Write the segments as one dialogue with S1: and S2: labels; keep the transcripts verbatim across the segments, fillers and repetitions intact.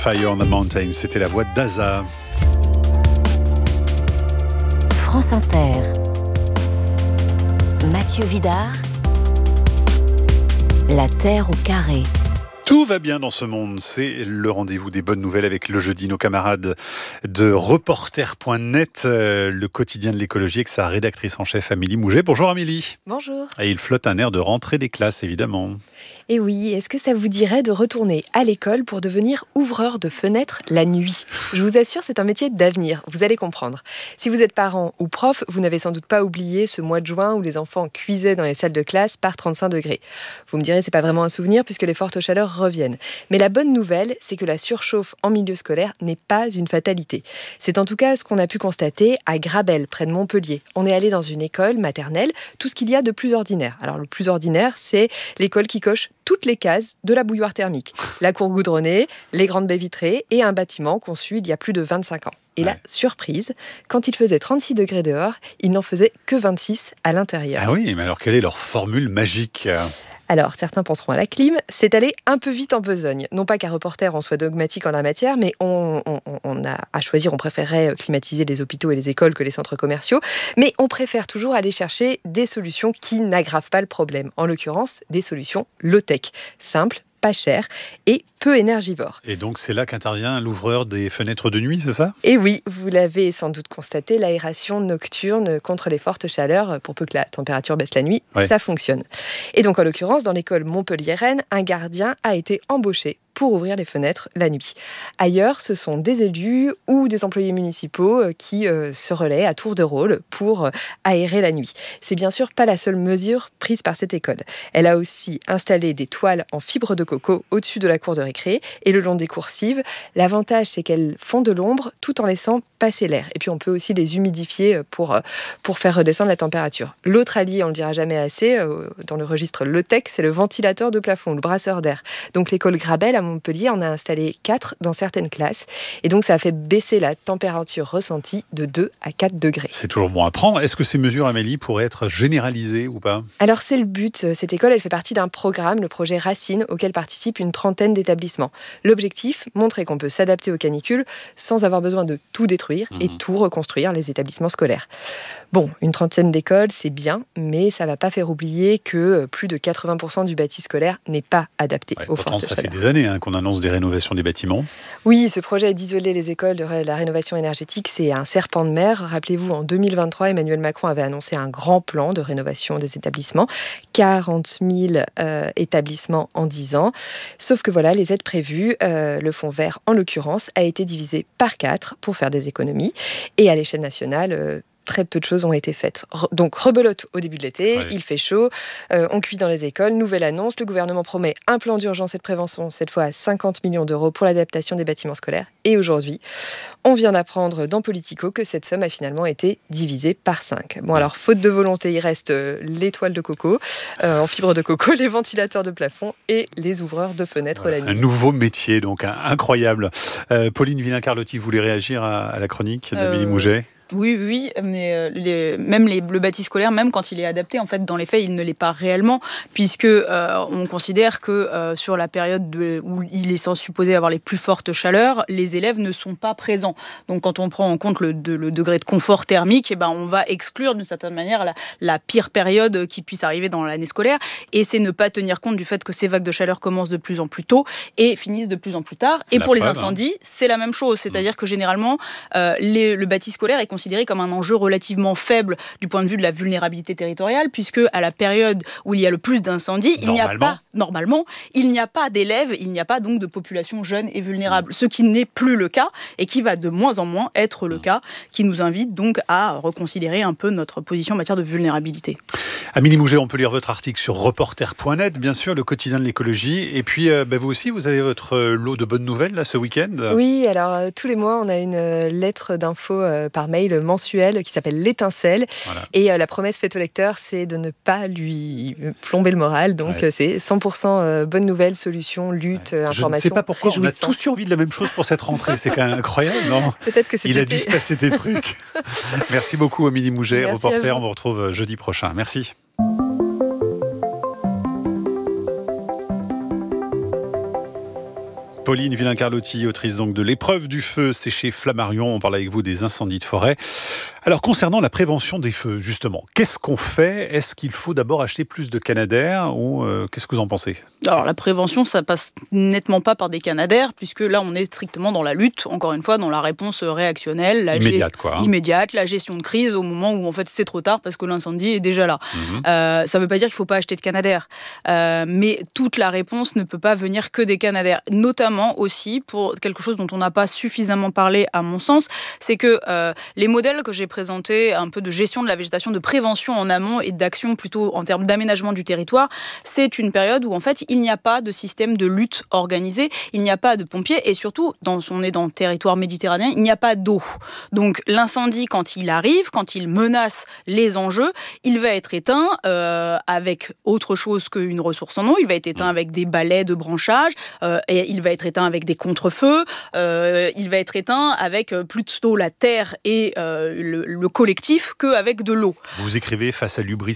S1: Fire on the Mountain, c'était la voix d'Aza.
S2: France Inter. Mathieu Vidard. La Terre au carré.
S1: Tout va bien dans ce monde, c'est le rendez-vous des bonnes nouvelles avec le jeudi, nos camarades de reporter point net, euh, le quotidien de l'écologie, avec sa rédactrice en chef Amélie Mouget. Bonjour Amélie.
S3: Bonjour.
S1: Et il flotte un air de rentrée des classes, évidemment.
S3: Et oui, est-ce que ça vous dirait de retourner à l'école pour devenir ouvreur de fenêtres la nuit ? Je vous assure, c'est un métier d'avenir, vous allez comprendre. Si vous êtes parent ou prof, vous n'avez sans doute pas oublié ce mois de juin où les enfants cuisaient dans les salles de classe par trente-cinq degrés. Vous me direz, c'est pas vraiment un souvenir puisque les fortes chaleurs reviennent. Mais la bonne nouvelle, c'est que la surchauffe en milieu scolaire n'est pas une fatalité. C'est en tout cas ce qu'on a pu constater à Grabel, près de Montpellier. On est allé dans une école maternelle, tout ce qu'il y a de plus ordinaire. Alors le plus ordinaire, c'est l'école qui coche toutes les cases de la bouilloire thermique. La cour goudronnée, les grandes baies vitrées et un bâtiment conçu il y a plus de vingt-cinq ans. Et là, surprise, quand il faisait trente-six degrés dehors, il n'en faisait que vingt-six à l'intérieur.
S1: Ah oui, mais alors quelle est leur formule magique ?
S3: Alors, certains penseront à la clim, c'est aller un peu vite en besogne. Non pas qu'à reporter on soit dogmatique en la matière, mais on, on, on a à choisir, on préférerait climatiser les hôpitaux et les écoles que les centres commerciaux, mais on préfère toujours aller chercher des solutions qui n'aggravent pas le problème. En l'occurrence, des solutions low-tech, simples, pas cher et peu énergivore.
S1: Et donc c'est là qu'intervient l'ouvreur des fenêtres de nuit, c'est ça ?
S3: Et oui, vous l'avez sans doute constaté, l'aération nocturne contre les fortes chaleurs, pour peu que la température baisse la nuit, ouais. Ça fonctionne. Et donc en l'occurrence, dans l'école montpelliéraine, un gardien a été embauché pour ouvrir les fenêtres la nuit. Ailleurs, ce sont des élus ou des employés municipaux qui euh, se relaient à tour de rôle pour euh, aérer la nuit. C'est bien sûr pas la seule mesure prise par cette école. Elle a aussi installé des toiles en fibre de coco au-dessus de la cour de récré et le long des coursives. L'avantage, c'est qu'elles font de l'ombre tout en laissant passer l'air. Et puis, on peut aussi les humidifier pour, pour faire redescendre la température. L'autre allié, on le dira jamais assez, euh, dans le registre low-tech, c'est le ventilateur de plafond, le brasseur d'air. Donc, l'école Grabel à Montpellier en a installé quatre dans certaines classes. Et donc, ça a fait baisser la température ressentie de deux à quatre degrés.
S1: C'est toujours bon à prendre. Est-ce que ces mesures, Amélie, pourraient être généralisées ou pas ?
S3: Alors, c'est le but. Cette école, elle fait partie d'un programme, le projet Racine, auquel participent une trentaine d'établissements. L'objectif, montrer qu'on peut s'adapter aux canicules sans avoir besoin de tout détruire mmh. et tout reconstruire les établissements scolaires. Bon, une trentaine d'écoles, c'est bien, mais ça ne va pas faire oublier que plus de quatre-vingts pour cent du bâti scolaire n'est pas adapté
S1: ouais,
S3: aux
S1: pourtant,
S3: fortes
S1: ça
S3: chaleurs.
S1: fait des années hein, qu'on annonce des rénovations des bâtiments.
S3: Oui, ce projet d'isoler les écoles de la rénovation énergétique, c'est un serpent de mer. Rappelez-vous, en deux mille vingt-trois, Emmanuel Macron avait annoncé un grand plan de rénovation des établissements. quarante mille euh, établissements en dix ans. Sauf que voilà, les aides prévues, euh, le fonds vert en l'occurrence, a été divisé par quatre pour faire des économies. Et à l'échelle nationale, euh, très peu de choses ont été faites. Re- donc, rebelote au début de l'été, ouais. Il fait chaud, euh, on cuit dans les écoles, nouvelle annonce, le gouvernement promet un plan d'urgence et de prévention, cette fois à cinquante millions d'euros pour l'adaptation des bâtiments scolaires. Et aujourd'hui, on vient d'apprendre dans Politico que cette somme a finalement été divisée par cinq. Bon alors, faute de volonté, il reste euh, les toiles de coco, euh, en fibre de coco, les ventilateurs de plafond et les ouvreurs de fenêtres
S1: voilà,
S3: la nuit.
S1: Un nouveau métier, donc un, incroyable. Euh, Pauline Villain-Carlotti, vous voulez réagir à, à la chronique d'Amélie euh... Mouget ?
S4: Oui, oui, mais les, même les, le bâti scolaire, même quand il est adapté, en fait, dans les faits, il ne l'est pas réellement, puisque euh, on considère que euh, sur la période de, où il est supposé avoir les plus fortes chaleurs, les élèves ne sont pas présents. Donc, quand on prend en compte le, de, le degré de confort thermique, eh ben, on va exclure d'une certaine manière la, la pire période qui puisse arriver dans l'année scolaire, et c'est ne pas tenir compte du fait que ces vagues de chaleur commencent de plus en plus tôt et finissent de plus en plus tard. Et la pour preuve, les incendies, hein. C'est la même chose, c'est-à-dire que généralement, euh, les, le bâti scolaire est considéré considéré comme un enjeu relativement faible du point de vue de la vulnérabilité territoriale, puisque à la période où il y a le plus d'incendies, il n'y a pas, normalement, il n'y a pas d'élèves, il n'y a pas donc de population jeune et vulnérable, mmh. ce qui n'est plus le cas et qui va de moins en moins être le mmh. cas, qui nous invite donc à reconsidérer un peu notre position en matière de vulnérabilité.
S1: Amélie Mouget, on peut lire votre article sur reporter point net, bien sûr, le quotidien de l'écologie. Et puis, euh, bah, vous aussi, vous avez votre lot de bonnes nouvelles là, ce week-end.
S3: Oui, alors euh, tous les mois, on a une euh, lettre d'info euh, par mail mensuelle qui s'appelle L'étincelle. Voilà. Et euh, la promesse faite au lecteur, c'est de ne pas lui plomber le moral. Donc, ouais. euh, c'est cent pour cent euh, bonnes nouvelles, solutions, lutte, ouais. information.
S1: Je ne sais pas pourquoi, on a tous envie de la même chose pour cette rentrée. C'est quand même incroyable, non ?
S3: Peut-être que c'est
S1: Il a dû se passer des trucs. Merci beaucoup, Amélie Mouget,
S3: Merci
S1: reporter. On vous retrouve jeudi prochain. Merci. Pauline Villain-Carlotti, autrice donc de L'épreuve du feu, c'est chez Flammarion. On parle avec vous des incendies de forêt. Alors, concernant la prévention des feux, justement, qu'est-ce qu'on fait ? Est-ce qu'il faut d'abord acheter plus de Canadair ou euh, qu'est-ce que vous en pensez ?
S4: Alors, la prévention, ça passe nettement pas par des Canadair, puisque là, on est strictement dans la lutte, encore une fois, dans la réponse réactionnelle. La
S1: immédiate, quoi. Hein.
S4: Immédiate, la gestion de crise au moment où, en fait, c'est trop tard parce que l'incendie est déjà là. Mmh. Euh, ça ne veut pas dire qu'il ne faut pas acheter de Canadair, euh, mais toute la réponse ne peut pas venir que des Canadair, notamment aussi pour quelque chose dont on n'a pas suffisamment parlé, à mon sens, c'est que euh, les modèles que j'ai présentés, un peu de gestion de la végétation, de prévention en amont et d'action plutôt en termes d'aménagement du territoire, c'est une période où en fait il n'y a pas de système de lutte organisé, il n'y a pas de pompiers et surtout, dans, on est dans le territoire méditerranéen, il n'y a pas d'eau. Donc l'incendie, quand il arrive, quand il menace les enjeux, il va être éteint euh, avec autre chose qu'une ressource en eau, il va être éteint avec des balais de branchage, euh, et il va être éteint avec des contre-feux, euh, il va être éteint avec plutôt la terre et euh, le, le collectif qu'avec de l'eau.
S1: Vous écrivez, face à l'hubris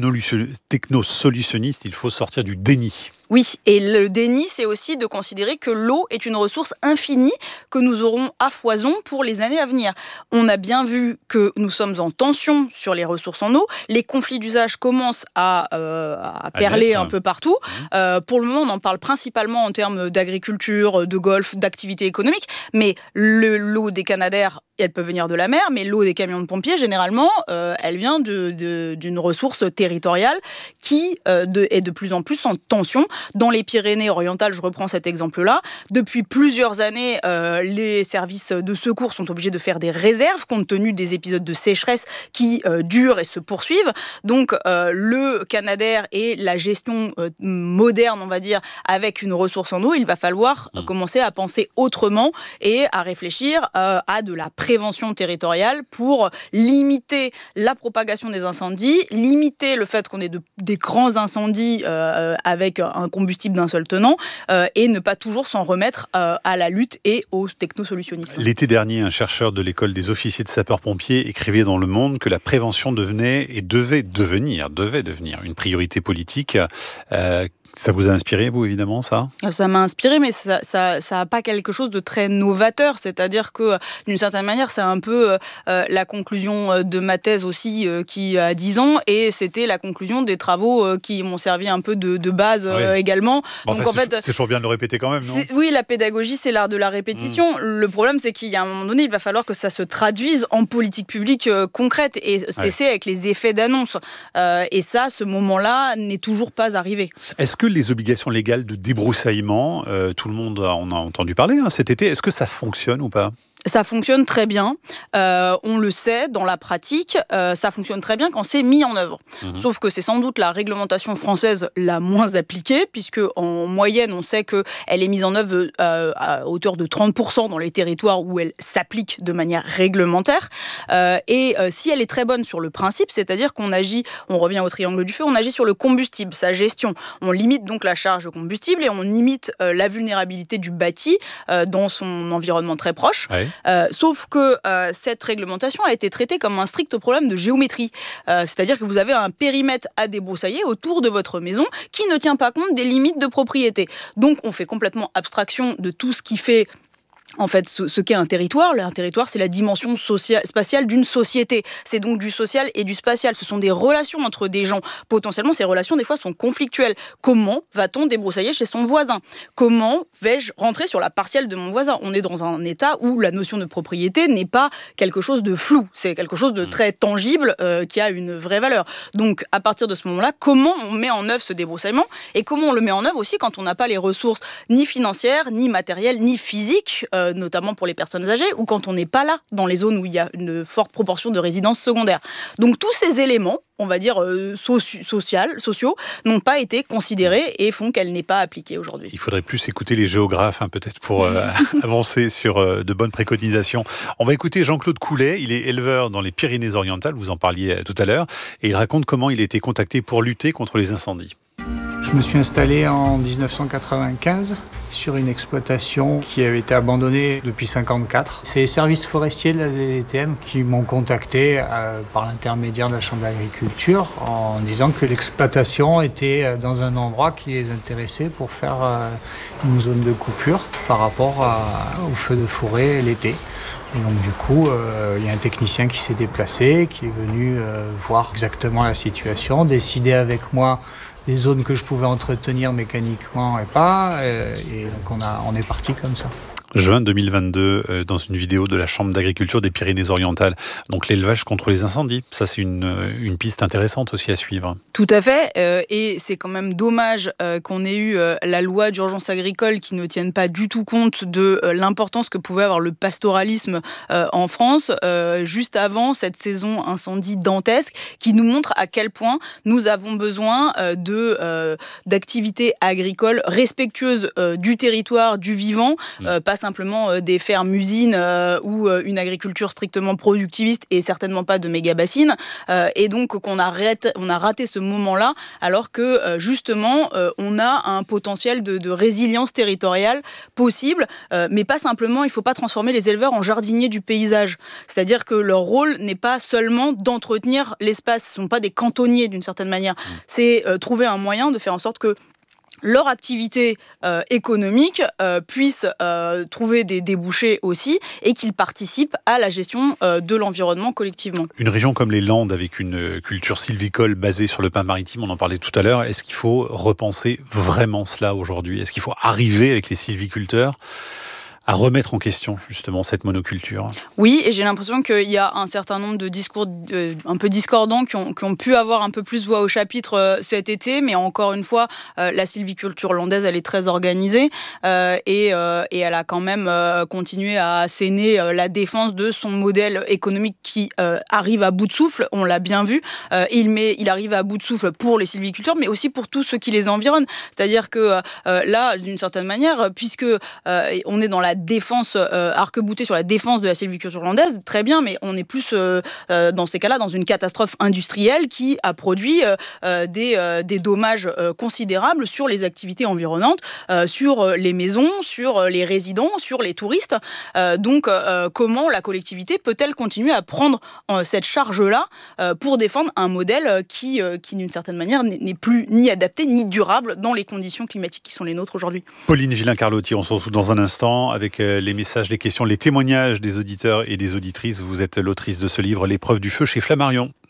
S1: technosolutionniste, il faut sortir du déni.
S4: Oui, et le déni, c'est aussi de considérer que l'eau est une ressource infinie que nous aurons à foison pour les années à venir. On a bien vu que nous sommes en tension sur les ressources en eau. Les conflits d'usage commencent à, euh, à perler à un peu partout. Mmh. Euh, pour le moment, on en parle principalement en termes d'agriculture, de golf, d'activité économique. Mais le, l'eau des Canadair, elle peut venir de la mer, mais l'eau des camions de pompiers, généralement, euh, elle vient de, de, d'une ressource territoriale qui euh, de, est de plus en plus en tension. Dans les Pyrénées-Orientales, je reprends cet exemple-là, depuis plusieurs années, euh, les services de secours sont obligés de faire des réserves compte tenu des épisodes de sécheresse qui euh, durent et se poursuivent. Donc, euh, le Canadair et la gestion euh, moderne, on va dire, avec une ressource en eau, il va falloir mmh. commencer à penser autrement et à réfléchir euh, à de la prévention territoriale pour limiter la propagation des incendies, limiter le fait qu'on ait de, des grands incendies euh, avec un combustible d'un seul tenant euh, et ne pas toujours s'en remettre euh, à la lutte et au technosolutionnisme.
S1: L'été dernier, un chercheur de l'école des officiers de sapeurs-pompiers écrivait dans Le Monde que la prévention devenait et devait devenir, devait devenir une priorité politique. Euh, Ça vous a inspiré, vous, évidemment, ça ?
S4: Ça m'a inspiré, mais ça ça, ça a pas quelque chose de très novateur. C'est-à-dire que, d'une certaine manière, c'est un peu euh, la conclusion de ma thèse aussi, euh, qui a dix ans, et c'était la conclusion des travaux euh, qui m'ont servi un peu de, de base euh, oui. également.
S1: Bon, Donc, enfin, en fait, c'est, c'est toujours bien de le répéter quand même, non ?
S4: Oui, la pédagogie, c'est l'art de la répétition. Mmh. Le problème, c'est qu'il y a un moment donné, il va falloir que ça se traduise en politique publique euh, concrète, et cesser ouais. avec les effets d'annonce. Euh, et ça, ce moment-là n'est toujours pas arrivé.
S1: Est-ce que les obligations légales de débroussaillement, euh, tout le monde en a entendu parler hein, cet été, est-ce que ça fonctionne ou pas ?
S4: Ça fonctionne très bien. Euh, on le sait dans la pratique, euh, ça fonctionne très bien quand c'est mis en œuvre. Mmh. Sauf que c'est sans doute la réglementation française la moins appliquée, puisque en moyenne, on sait qu'elle est mise en œuvre euh, à hauteur de trente pour cent dans les territoires où elle s'applique de manière réglementaire. Euh, et euh, si elle est très bonne sur le principe, c'est-à-dire qu'on agit, on revient au triangle du feu, on agit sur le combustible, sa gestion. On limite donc la charge de combustible et on limite euh, la vulnérabilité du bâti euh, dans son environnement très proche. Ouais. Euh, sauf que euh, cette réglementation a été traitée comme un strict problème de géométrie. Euh, c'est-à-dire que vous avez un périmètre à débroussailler autour de votre maison qui ne tient pas compte des limites de propriété. Donc on fait complètement abstraction de tout ce qui fait... En fait, ce, ce qu'est un territoire, un territoire, c'est la dimension sociale, spatiale d'une société. C'est donc du social et du spatial. Ce sont des relations entre des gens. Potentiellement, ces relations, des fois, sont conflictuelles. Comment va-t-on débroussailler chez son voisin ? Comment vais-je rentrer sur la parcelle de mon voisin ? On est dans un état où la notion de propriété n'est pas quelque chose de flou. C'est quelque chose de très tangible euh, qui a une vraie valeur. Donc, à partir de ce moment-là, comment on met en œuvre ce débroussaillement ? Et comment on le met en œuvre aussi quand on n'a pas les ressources ni financières, ni matérielles, ni physiques euh, notamment pour les personnes âgées, ou quand on n'est pas là, dans les zones où il y a une forte proportion de résidences secondaires. Donc tous ces éléments, on va dire euh, soci- social, sociaux, n'ont pas été considérés et font qu'elle n'est pas appliquée aujourd'hui.
S1: Il faudrait plus écouter les géographes, hein, peut-être, pour euh, avancer sur euh, de bonnes préconisations. On va écouter Jean-Claude Coulet, il est éleveur dans les Pyrénées-Orientales, vous en parliez tout à l'heure, et il raconte comment il a été contacté pour lutter contre les incendies.
S5: Je me suis installé en dix-neuf cent quatre-vingt-quinze sur une exploitation qui avait été abandonnée depuis cinquante-quatre. C'est les services forestiers de la D D T M qui m'ont contacté euh, par l'intermédiaire de la Chambre d'agriculture en disant que l'exploitation était dans un endroit qui les intéressait pour faire euh, une zone de coupure. par rapport à, au feu de forêt l'été. Et donc du coup, euh, il y a un technicien qui s'est déplacé, qui est venu euh, voir exactement la situation, décider avec moi des zones que je pouvais entretenir mécaniquement et pas. Et, et donc on, a, on est parti comme ça.
S1: Juin deux mille vingt-deux, euh, dans une vidéo de la Chambre d'agriculture des Pyrénées-Orientales. Donc l'élevage contre les incendies, ça c'est une, une piste intéressante aussi à suivre.
S4: Tout à fait, euh, et c'est quand même dommage euh, qu'on ait eu euh, la loi d'urgence agricole qui ne tienne pas du tout compte de euh, l'importance que pouvait avoir le pastoralisme euh, en France, euh, juste avant cette saison incendie dantesque, qui nous montre à quel point nous avons besoin euh, de, euh, d'activités agricoles respectueuses euh, du territoire, du vivant, euh, pas simplement euh, des fermes-usines euh, ou euh, une agriculture strictement productiviste et certainement pas de méga-bassines. Euh, et donc qu'on arrête, on a raté ce moment-là, alors que euh, justement, euh, on a un potentiel de, de résilience territoriale possible, euh, mais pas simplement, il ne faut pas transformer les éleveurs en jardiniers du paysage. C'est-à-dire que leur rôle n'est pas seulement d'entretenir l'espace, ce ne sont pas des cantonniers d'une certaine manière. C'est euh, trouver un moyen de faire en sorte que leur activité euh, économique euh, puisse euh, trouver des débouchés aussi et qu'ils participent à la gestion euh, de l'environnement collectivement.
S1: Une région comme les Landes avec une culture sylvicole basée sur le pain maritime, on en parlait tout à l'heure, est-ce qu'il faut repenser vraiment cela aujourd'hui ? Est-ce qu'il faut arriver avec les sylviculteurs à remettre en question justement cette monoculture?
S4: Oui, et j'ai l'impression qu'il y a un certain nombre de discours euh, un peu discordants qui ont, qui ont pu avoir un peu plus voix au chapitre euh, cet été, mais encore une fois, euh, la sylviculture landaise, elle est très organisée euh, et, euh, et elle a quand même euh, continué à asséner euh, la défense de son modèle économique qui euh, arrive à bout de souffle, on l'a bien vu, euh, il, met, il arrive à bout de souffle pour les sylviculteurs, mais aussi pour tous ceux qui les environnent. C'est-à-dire que euh, là, d'une certaine manière, puisque euh, on est dans la défense, euh, arc-boutée sur la défense de la sylviculture landaise, très bien, mais on est plus euh, euh, dans ces cas-là dans une catastrophe industrielle qui a produit euh, des, euh, des dommages euh, considérables sur les activités environnantes, euh, sur les maisons, sur les résidents, sur les touristes. Euh, donc, euh, comment la collectivité peut-elle continuer à prendre euh, cette charge-là euh, pour défendre un modèle qui, euh, qui d'une certaine manière, n'est, n'est plus ni adapté ni durable dans les conditions climatiques qui sont les nôtres aujourd'hui.
S1: Pauline Villain-Carlotti, on se retrouve dans un instant avec les messages, les questions, les témoignages des auditeurs et des auditrices. Vous êtes l'autrice de ce livre, L'épreuve du feu, chez Flammarion.